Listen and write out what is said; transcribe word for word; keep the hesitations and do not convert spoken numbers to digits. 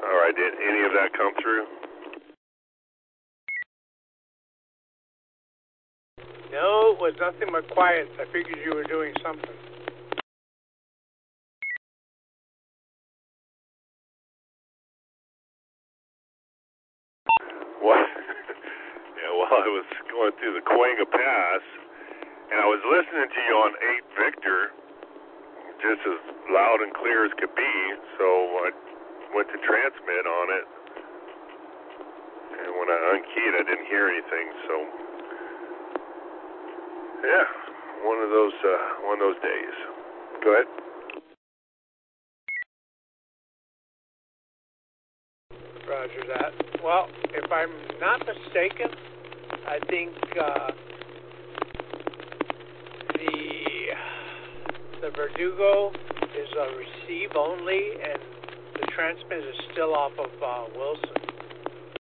All right, did any of that come through? No, it was nothing but quiet. I figured you were doing something. What? Yeah, well, I was going through the Cahuenga Pass, and I was listening to you on eight Victor, just as loud and clear as could be, so I went to transmit on it, and when I unkeyed, I didn't hear anything, so, yeah, one of those, uh, one of those days. Go ahead. Roger that. Well, if I'm not mistaken, I think uh, the the Verdugo is a receive only, and the transmit is still off of uh, Wilson.